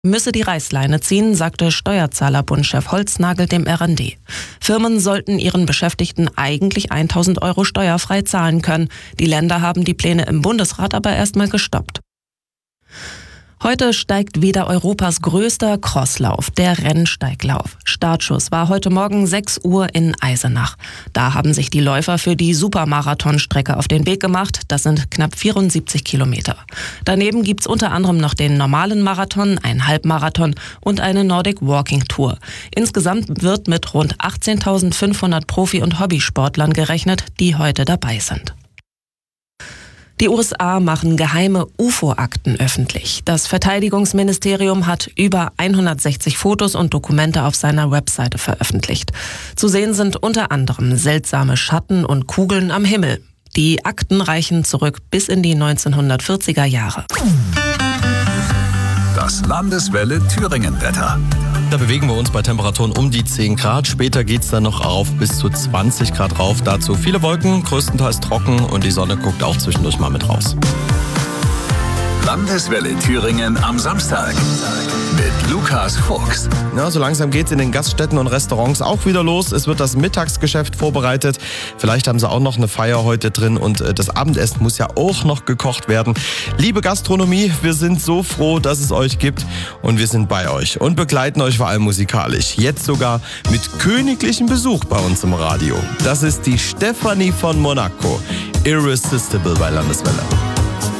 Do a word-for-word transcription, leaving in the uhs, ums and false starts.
müsse die Reißleine ziehen, sagte Steuerzahlerbundchef Holznagel dem R N D. Firmen sollten ihren Beschäftigten eigentlich tausend Euro steuerfrei zahlen können. Die Länder haben die Pläne im Bundesrat aber erstmal gestoppt. Heute steigt wieder Europas größter Crosslauf, der Rennsteiglauf. Startschuss war heute Morgen sechs Uhr in Eisenach. Da haben sich die Läufer für die Supermarathonstrecke auf den Weg gemacht. Das sind knapp vierundsiebzig Kilometer. Daneben gibt's unter anderem noch den normalen Marathon, einen Halbmarathon und eine Nordic Walking Tour. Insgesamt wird mit rund achtzehntausendfünfhundert Profi- und Hobbysportlern gerechnet, die heute dabei sind. Die U S A machen geheime U F O-Akten öffentlich. Das Verteidigungsministerium hat über hundertsechzig Fotos und Dokumente auf seiner Webseite veröffentlicht. Zu sehen sind unter anderem seltsame Schatten und Kugeln am Himmel. Die Akten reichen zurück bis in die neunzehnhundertvierziger Jahre. Das Landeswelle Thüringen-Wetter. Da bewegen wir uns bei Temperaturen um die zehn Grad. Später geht es dann noch auf bis zu zwanzig Grad rauf. Dazu viele Wolken, größtenteils trocken und die Sonne guckt auch zwischendurch mal mit raus. Landeswelle Thüringen am Samstag mit Lukas Fuchs. Ja, so langsam geht's in den Gaststätten und Restaurants auch wieder los. Es wird das Mittagsgeschäft vorbereitet. Vielleicht haben sie auch noch eine Feier heute drin und das Abendessen muss ja auch noch gekocht werden. Liebe Gastronomie, wir sind so froh, dass es euch gibt und wir sind bei euch und begleiten euch vor allem musikalisch. Jetzt sogar mit königlichem Besuch bei uns im Radio. Das ist die Stefanie von Monaco. Irresistible bei Landeswelle.